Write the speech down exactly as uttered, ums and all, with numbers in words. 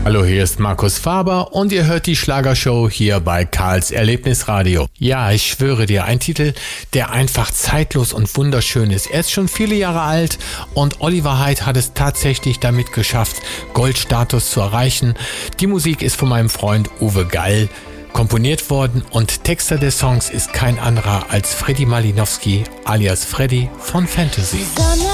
Hallo, hier ist Markus Faber und ihr hört die Schlagershow hier bei Karls Erlebnisradio. Ja, ich schwöre dir, ein Titel, der einfach zeitlos und wunderschön ist. Er ist schon viele Jahre alt und Oliver Heydt hat es tatsächlich damit geschafft, Goldstatus zu erreichen. Die Musik ist von meinem Freund Uwe Gall komponiert worden und Texter des Songs ist kein anderer als Freddy Malinowski alias Freddy von Fantasy.